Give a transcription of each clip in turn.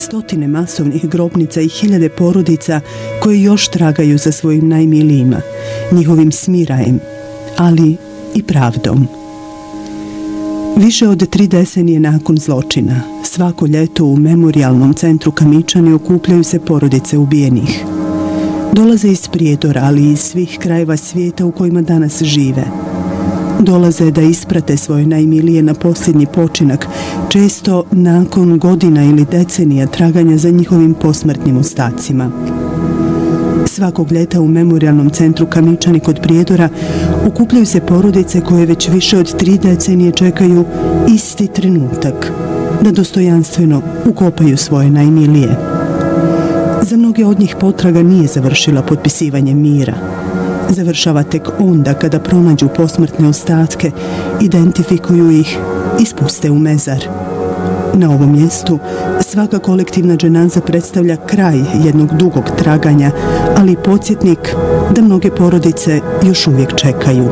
Stotine masovnih grobnica i hiljade porodica koje još tragaju za svojim najmilijima, njihovim smirajem, ali i pravdom. Više od 3 decenije nakon zločina, svako ljeto u memorijalnom centru Kamičani okupljaju se porodice ubijenih. Dolaze iz Prijedora, ali i iz svih krajeva svijeta u kojima danas žive. Dolaze da isprate svoje najmilije na posljednji počinak, često nakon godina ili decenija traganja za njihovim posmrtnim ostacima. Svakog ljeta u memorijalnom centru Kamičani kod Prijedora okupljaju se porodice koje već više od 3 decenije čekaju isti trenutak da dostojanstveno ukopaju svoje najmilije. Za mnoge od njih potraga nije završila potpisivanjem mira. Završava tek onda kada pronađu posmrtne ostatke, identifikuju ih i spuste u mezar. Na ovom mjestu svaka kolektivna dženaza predstavlja kraj jednog dugog traganja, ali i podsjetnik da mnoge porodice još uvijek čekaju.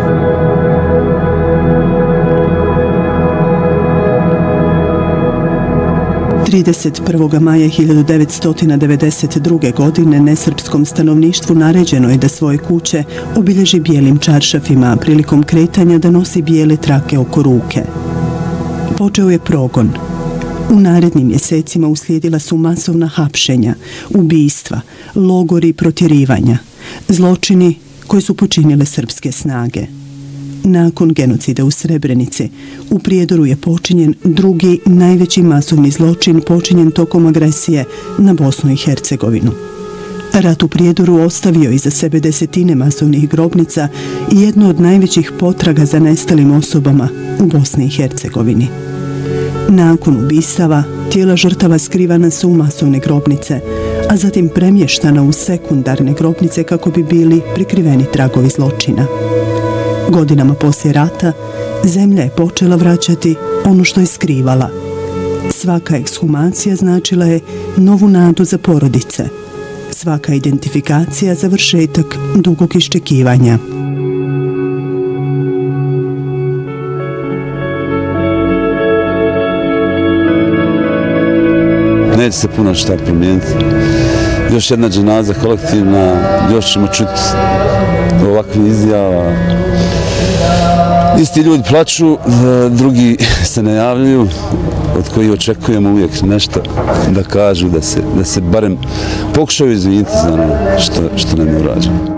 ...31. maja 1992. godine nesrpskom stanovništvu naređeno je da svoje kuće obilježi bijelim čaršafima, a prilikom kretanja da nosi bijele trake oko ruke. Počeo je progon. U narednim mjesecima uslijedila su masovna hapšenja, ubistva, logori i protjerivanja, zločini koje su počinile srpske snage. Nakon genocida u Srebrenici, u Prijedoru je počinjen drugi najveći masovni zločin počinjen tokom agresije na Bosnu i Hercegovinu. Rat u Prijedoru ostavio iza sebe desetine masovnih grobnica i jedno od najvećih potraga za nestalim osobama u Bosni i Hercegovini. Nakon ubistava, tijela žrtava skrivana su u masovne grobnice, a zatim premještana u sekundarne grobnice kako bi bili prikriveni tragovi zločina. Godinama poslije rata, zemlja je počela vraćati ono što je skrivala. Svaka ekshumacija značila je novu nadu za porodice. Svaka identifikacija završetak dugog iščekivanja. Neće se puno šta promijeniti. Još jedna dženaza kolektivna, još ćemo čuti ovakve izjava. Isti ljudi plaču, drugi se ne javljaju, od kojih očekujemo uvijek nešto da kažu, da se barem pokušaju izviniti za ono što nam je urađeno.